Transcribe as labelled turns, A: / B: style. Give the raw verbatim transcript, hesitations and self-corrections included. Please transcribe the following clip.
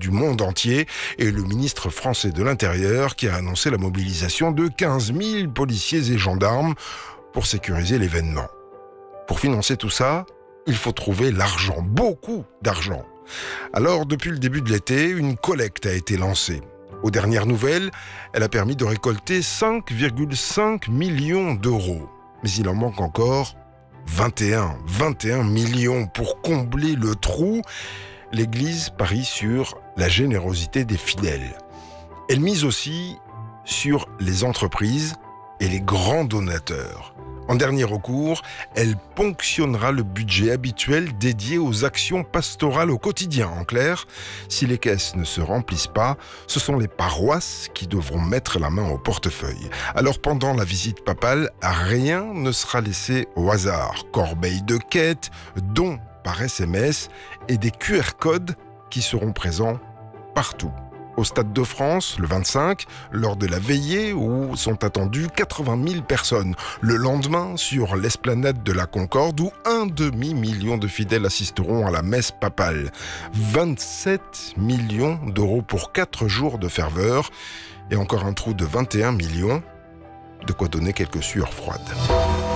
A: du monde entier et le ministre français de l'Intérieur qui a annoncé la mobilisation de quinze mille policiers et gendarmes pour sécuriser l'événement. Pour financer tout ça, il faut trouver l'argent, beaucoup d'argent. Alors, depuis le début de l'été, une collecte a été lancée. Aux dernières nouvelles, elle a permis de récolter cinq virgule cinq millions d'euros. Mais il en manque encore vingt et un, vingt et un millions pour combler le trou. L'Église parie sur la générosité des fidèles. Elle mise aussi sur les entreprises et les grands donateurs. En dernier recours, elle ponctionnera le budget habituel dédié aux actions pastorales au quotidien. En clair, si les caisses ne se remplissent pas, ce sont les paroisses qui devront mettre la main au portefeuille. Alors pendant la visite papale, rien ne sera laissé au hasard. Corbeille de quête, dons par S M S et des Q R codes qui seront présents partout. Au Stade de France, le vingt-cinq, lors de la veillée où sont attendues quatre-vingt mille personnes. Le lendemain, sur l'esplanade de la Concorde, où un demi-million de fidèles assisteront à la messe papale. vingt-sept millions d'euros pour quatre jours de ferveur et encore un trou de vingt et un millions. De quoi donner quelques sueurs froides.